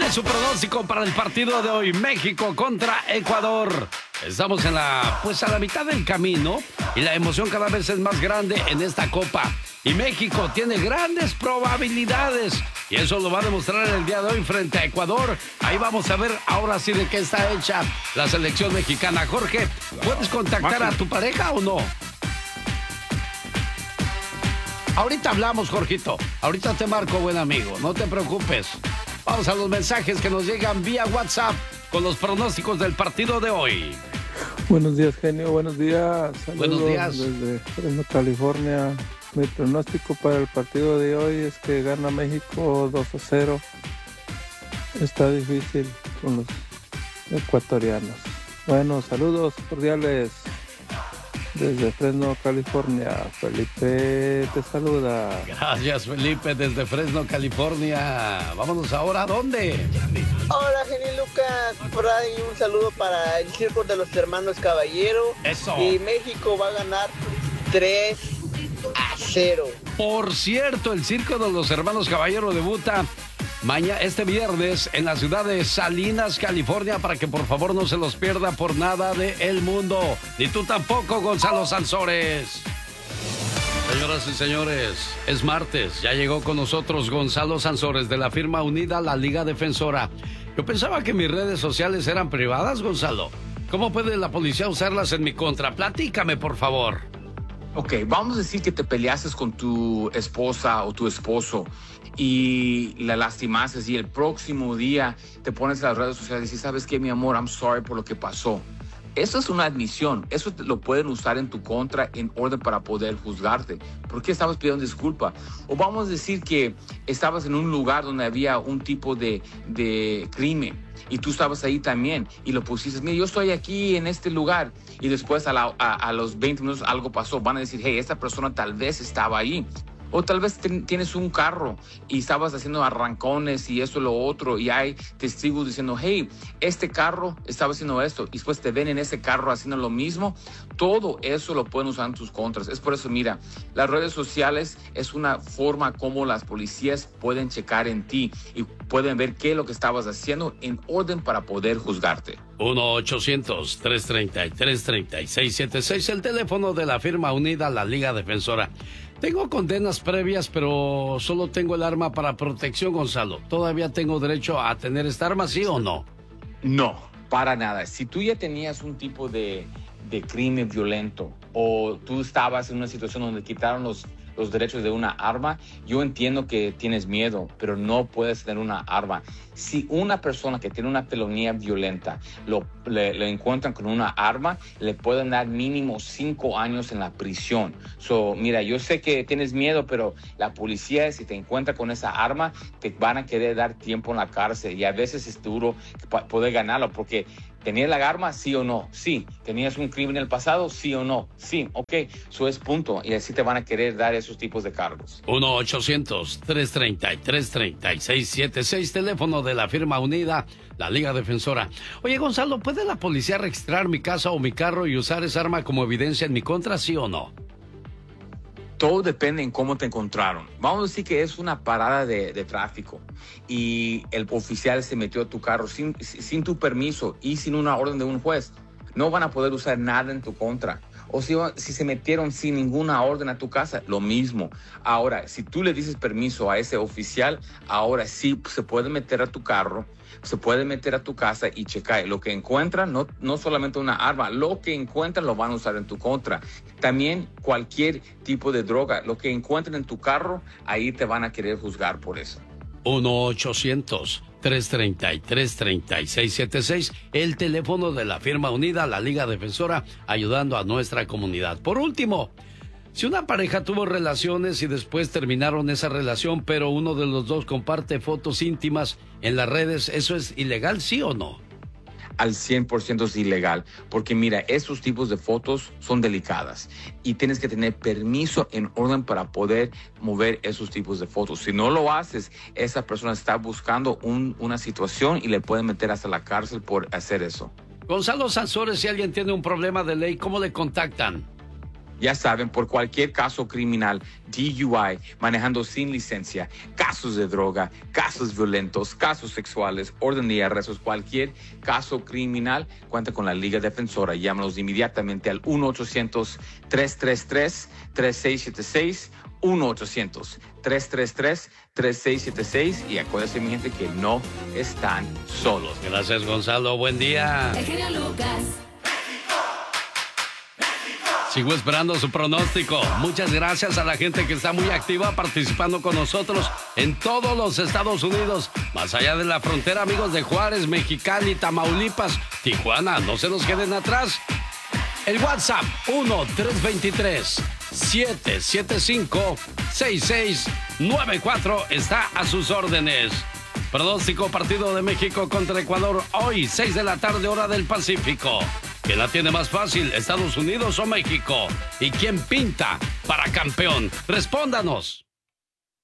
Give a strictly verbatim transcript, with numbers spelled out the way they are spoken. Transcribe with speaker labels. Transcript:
Speaker 1: es su pronóstico para el partido de hoy? México contra Ecuador. Estamos en la, pues a la mitad del camino y la emoción cada vez es más grande en esta copa. Y México tiene grandes probabilidades. Y eso lo va a demostrar el día de hoy frente a Ecuador. Ahí vamos a ver ahora sí de qué está hecha la selección mexicana. Jorge, ¿puedes contactar a tu pareja o no? Ahorita hablamos, Jorgito. Ahorita te marco, buen amigo. No te preocupes. Vamos a los mensajes que nos llegan vía WhatsApp con los pronósticos del partido de hoy.
Speaker 2: Buenos días, genio. Buenos días. Saludos
Speaker 1: Buenos días.
Speaker 2: Desde Fresno, California. Mi pronóstico para el partido de hoy es que gana México dos a cero. Está difícil con los ecuatorianos. Bueno, saludos cordiales desde Fresno, California. Felipe te saluda.
Speaker 1: Gracias, Felipe, desde Fresno, California. Vámonos ahora, ¿a dónde?
Speaker 3: Hola, genio Lucas. Por ahí un saludo para el Circo de los Hermanos Caballero.
Speaker 1: Eso.
Speaker 3: Y México va a ganar tres a cero.
Speaker 1: Por cierto, el Circo de los Hermanos Caballero debuta mañana, este viernes, en la ciudad de Salinas, California, para que por favor no se los pierda por nada del mundo. Ni tú tampoco, Gonzalo Sansores. Señoras y señores, es martes. Ya llegó con nosotros Gonzalo Sansores de la firma unida La Liga Defensora. Yo pensaba que mis redes sociales eran privadas, Gonzalo. ¿Cómo puede la policía usarlas en mi contra? Platícame, por favor.
Speaker 4: Ok, vamos a decir que te peleaste con tu esposa o tu esposo y la lastimaste y el próximo día te pones en las redes sociales y dices, ¿sabes qué, mi amor? I'm sorry por lo que pasó. Eso es una admisión. Eso te lo pueden usar en tu contra en orden para poder juzgarte. ¿Por qué estabas pidiendo disculpa? O vamos a decir que estabas en un lugar donde había un tipo de, de crimen y tú estabas ahí también y lo pusiste, mira, yo estoy aquí en este lugar y después a, la, a, a los veinte minutos algo pasó. Van a decir, hey, esta persona tal vez estaba ahí. O tal vez ten, tienes un carro y estabas haciendo arrancones y eso, lo otro, y hay testigos diciendo, hey, este carro estaba haciendo esto, y después te ven en ese carro haciendo lo mismo. Todo eso lo pueden usar en tus contras. Es por eso, mira, las redes sociales es una forma como las policías pueden checar en ti y pueden ver qué es lo que estabas haciendo en orden para poder juzgarte.
Speaker 1: uno ochocientos, tres treinta y tres, treinta y seis setenta y seis, el teléfono de la firma unida La Liga Defensora. Tengo condenas previas, pero solo tengo el arma para protección, Gonzalo. ¿Todavía tengo derecho a tener esta arma, sí o no?
Speaker 4: No, para nada. Si tú ya tenías un tipo de, de crimen violento o tú estabas en una situación donde quitaron los, los derechos de una arma, yo entiendo que tienes miedo, pero no puedes tener una arma. Si una persona que tiene una felonía violenta lo, le, le encuentran con una arma, le pueden dar mínimo cinco años en la prisión. So, mira, yo sé que tienes miedo, pero la policía, si te encuentra con esa arma, te van a querer dar tiempo en la cárcel y a veces es duro poder ganarlo porque ¿tenías la arma? Sí o no. Sí. ¿Tenías un crimen en el pasado? Sí o no. Sí. Ok. Eso es punto. Y así te van a querer dar esos tipos de cargos.
Speaker 1: uno ochocientos, tres treinta y tres, treinta y seis setenta y seis, teléfono de la firma unida, La Liga Defensora. Oye, Gonzalo, ¿puede la policía registrar mi casa o mi carro y usar esa arma como evidencia en mi contra, sí o no?
Speaker 4: Todo depende en cómo te encontraron. Vamos a decir que es una parada de, de tráfico y el oficial se metió a tu carro sin, sin tu permiso y sin una orden de un juez. No van a poder usar nada en tu contra. O si, si se metieron sin ninguna orden a tu casa, lo mismo. Ahora, si tú le dices permiso a ese oficial, ahora sí se puede meter a tu carro, se puede meter a tu casa y checar. Lo que encuentran, no, no solamente una arma, lo que encuentran lo van a usar en tu contra. También cualquier tipo de droga, lo que encuentren en tu carro, ahí te van a querer juzgar por eso.
Speaker 1: uno ochocientos, tres treinta y tres, treinta y seis setenta y seis, el teléfono de la firma unida, La Liga Defensora, ayudando a nuestra comunidad. Por último, si una pareja tuvo relaciones y después terminaron esa relación, pero uno de los dos comparte fotos íntimas en las redes, ¿eso es ilegal, sí o no?
Speaker 4: Al cien por ciento es ilegal, porque mira, esos tipos de fotos son delicadas y tienes que tener permiso en orden para poder mover esos tipos de fotos. Si no lo haces, esa persona está buscando un, una situación y le pueden meter hasta la cárcel por hacer eso.
Speaker 1: Gonzalo Sansores, si alguien tiene un problema de ley, ¿cómo le contactan?
Speaker 4: Ya saben, por cualquier caso criminal, D U I, manejando sin licencia, casos de droga, casos violentos, casos sexuales, orden de arrestos, cualquier caso criminal, cuenta con la Liga Defensora. Llámanos inmediatamente al uno ochocientos, tres tres tres, tres seis siete seis, uno ochocientos, tres tres tres, tres seis siete seis, y acuérdense, mi gente, que no están solos.
Speaker 1: Gracias, Gonzalo. Buen día.
Speaker 5: El genio Lucas.
Speaker 1: Sigo esperando su pronóstico. Muchas gracias a la gente que está muy activa participando con nosotros en todos los Estados Unidos. Más allá de la frontera, amigos de Juárez, Mexicali, Tamaulipas, Tijuana, no se nos queden atrás. El WhatsApp uno tres dos tres, siete siete cinco, seis seis nueve cuatro está a sus órdenes. Pronóstico partido de México contra Ecuador hoy, seis de la tarde, hora del Pacífico. ¿Quién la tiene más fácil, Estados Unidos o México? ¿Y quién pinta para campeón? Respóndanos.